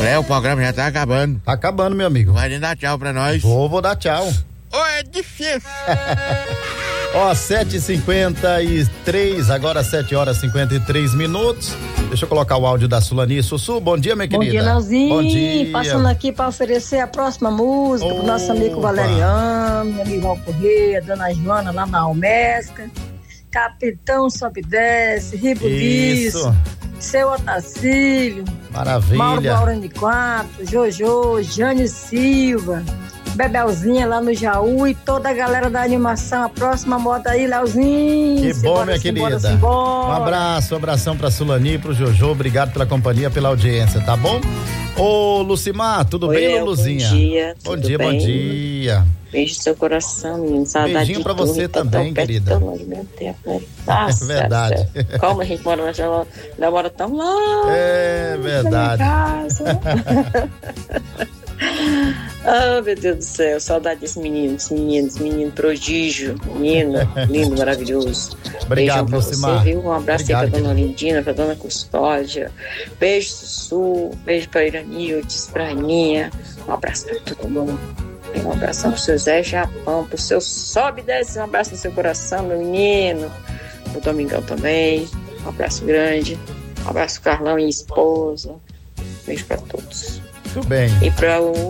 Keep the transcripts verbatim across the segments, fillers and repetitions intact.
É, o programa já tá acabando. Tá acabando, meu amigo. Vai dar tchau pra nós. Vou, vou dar tchau. Ô, é difícil. Ó, sete e cinquenta e três, agora sete horas e cinquenta e três minutos. Deixa eu colocar o áudio da Sulani. Sussu, bom dia, minha querida. Bom dia, Leozinho. Bom dia. Passando aqui para oferecer a próxima música Opa. pro nosso amigo Valeriano, meu amigo Correia, Dona Joana lá na Almesca, Capitão Sobe Desce, Ribuliço, Isso. Seu Otacílio, Maravilha. Mauro Baurani quatro, Jojo, Jane Silva, Bebelzinha lá no Jaú e toda a galera da animação. A próxima moda aí, Leozinho. Que bom, minha querida. Um abraço, um abração pra Sulani, pro Jojo. Obrigado pela companhia, pela audiência, tá bom? Ô, Lucimar, tudo Oi, bem, Léo, Luluzinha? Bom dia. Bom tudo dia, bem? bom dia. Beijo no seu coração, menino. Saudade Beijinho de pra tudo, você tá também, tão perto, querida. tão longe, meu Deus, né? Nossa, É verdade. céu. Como a gente mora na demora tão longe. É verdade. Ah, meu Deus do céu, saudade desse menino, desse menino, desse menino prodígio, menino, lindo, maravilhoso. Obrigado, Beijão pra Lucimar. você, viu? Um abraço Obrigado, aí pra dona querido. Lindina, pra dona Custódia. Beijo, Sussu, beijo pra Iranildes, pra Aninha. Um abraço pra todo mundo. Um abração pro seu Zé Japão, pro seu Sobe e Desce, um abraço no seu coração, meu menino. O Domingão também, um abraço grande. Um abraço pro Carlão e esposa. Beijo pra todos. Tudo bem. E pra o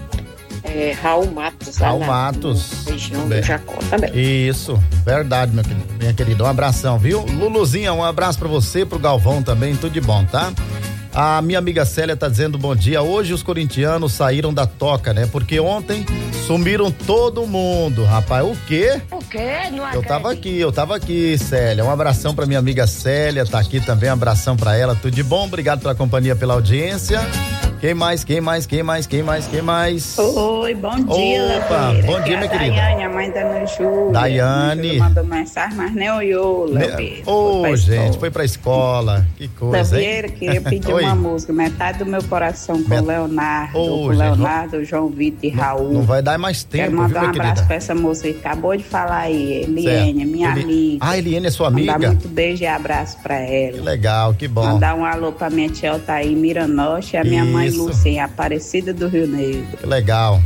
é, Raul Matos, lá Raul na Matos. região Tudo bem. do Jacó também. Isso, verdade, meu querido, minha querida. Um abração, viu? Luluzinha, um abraço pra você, pro Galvão também, tudo de bom, tá? A minha amiga Célia tá dizendo bom dia. Hoje os corintianos saíram da toca, né? Porque ontem sumiram todo mundo, rapaz. O quê? O quê? Não Eu tava aqui, eu tava aqui, Célia. Um abração pra minha amiga Célia, tá aqui também, um abração pra ela, tudo de bom. Obrigado pela companhia, pela audiência. Quem mais, quem mais, quem mais, quem mais, quem mais? Oi, bom dia, Opa, Leobeira. bom dia, Aqui minha é a querida. Daiane, a mãe da Ana Júlia. Daiane. Ana Júlia mandou mensagem, mas nem olhou, Leobeira. Ô, Foi pra gente, escola. foi pra escola. Que coisa, Leobeira, hein? queria pedir Oi. uma música, Metade do Meu Coração, com Met- Leonardo, Ô, com gente, Leonardo, João Vitor e Raul. Não vai dar mais tempo, Quero viu, mandar minha um abraço querida? pra essa moça que acabou de falar aí, Eliene, Certo. minha Eli- amiga. Ah, Eliene é sua Mandar amiga? muito beijo e abraço pra ela. Que legal, que bom. Mandar um alô pra minha tia Altair Miranoche e a minha mãe Isso. Lúcia, Aparecida do Rio Negro. Que legal.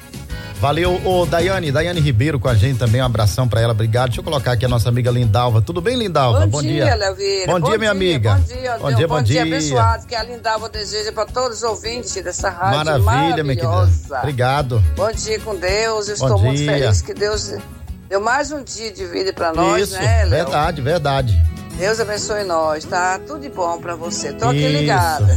Valeu, ô Daiane, Daiane Ribeiro com a gente também, um abração pra ela, obrigado. Deixa eu colocar aqui a nossa amiga Lindalva. Tudo bem, Lindalva? Bom, bom dia, dia. Leoveira. Bom, bom dia, minha amiga. Bom dia, bom dia, bom, bom dia. dia abençoado, que a Lindalva deseja para todos os ouvintes dessa rádio Maravilha, minha querida. Obrigado. Bom dia com Deus, eu bom estou dia. muito feliz que Deus deu mais um dia de vida para nós, Isso, né, Léo? verdade, verdade. Deus abençoe nós, tá? Tudo de bom para você. Tô aqui Isso. ligada.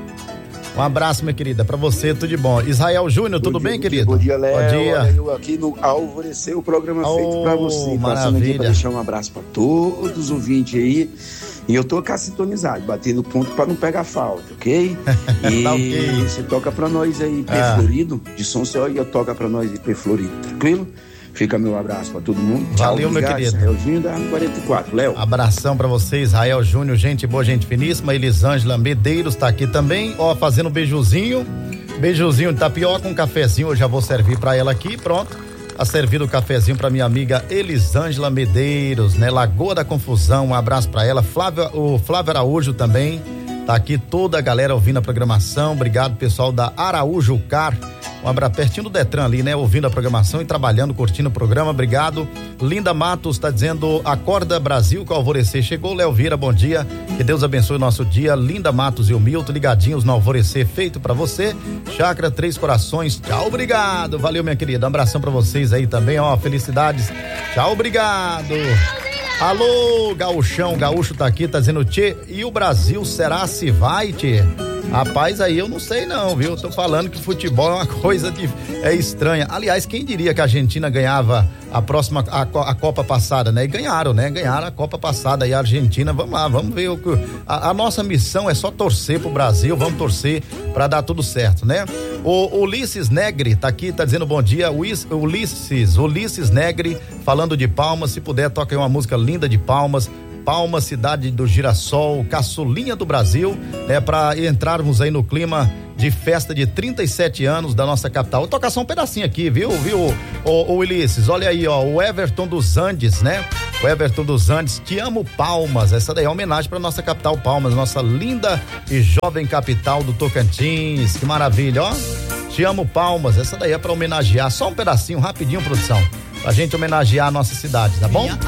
Um abraço, minha querida, pra você, tudo de bom. Israel Júnior, tudo dia, bem, bom querido? Bom dia, Léo. Bom dia. Olha, eu aqui no Alvorecer, o programa Oh, feito pra você. Passando aqui pra deixar um abraço pra todos os ouvintes aí. E eu tô cá sintonizado, batendo ponto pra não pegar falta, ok? E tá okay. Você toca pra nós aí, P Ah. Florido, de São Céu, e eu toca pra nós aí, P Florido, tranquilo? Fica meu abraço pra todo mundo. Valeu, meu querido. Israel Júnior da quarenta e quatro, Léo. Abração pra você, Israel Júnior, gente boa, gente finíssima. Elisângela Medeiros tá aqui também, ó, fazendo um beijuzinho. Beijuzinho de tapioca, um cafezinho, eu já vou servir pra ela aqui, pronto. A servir o cafezinho pra minha amiga Elisângela Medeiros, né? Lagoa da Confusão, um abraço pra ela. Flávio, o Flávio Araújo também tá aqui, toda a galera ouvindo a programação. Obrigado, pessoal da Araújo Car. Um abraço pertinho do Detran ali, né? Ouvindo a programação e trabalhando, curtindo o programa. Obrigado. Linda Matos tá dizendo: Acorda Brasil, que o Alvorecer chegou. Léo Vieira, bom dia. Que Deus abençoe o nosso dia. Linda Matos e o Milton ligadinhos no Alvorecer feito pra você. Chácara Três Corações. Tchau, obrigado. Valeu, minha querida. Um abração pra vocês aí também, ó. Felicidades. Tchau, obrigado. Alô, Gaúchão, Gaúcho tá aqui, tá dizendo: Tchê, e o Brasil será se vai, Tchê? Rapaz, aí eu não sei não, viu? Tô falando que futebol é uma coisa de, é estranha. Aliás, quem diria que a Argentina ganhava a próxima, a, a Copa passada, né? E ganharam, né? Ganharam a Copa passada e a Argentina, vamos lá, vamos ver o que... A, a nossa missão é só torcer pro Brasil, vamos torcer pra dar tudo certo, né? O Ulisses Negri tá aqui, tá dizendo bom dia. Ulisses, Ulisses Negri, falando de Palmas, se puder, toca aí uma música linda de Palmas. Palmas, cidade do girassol, caçulinha do Brasil, né? Para entrarmos aí no clima de de festa de trinta e sete anos da nossa capital. Vou tocar só um pedacinho aqui, viu, viu, ô, ô Ulisses, olha aí, ó, o Everton dos Andes, né? O Everton dos Andes, te amo Palmas, essa daí é uma homenagem pra nossa capital Palmas, nossa linda e jovem capital do Tocantins, que maravilha, ó. Te amo Palmas, essa daí é pra homenagear, só um pedacinho, rapidinho, produção, pra gente homenagear a nossa cidade, tá bom?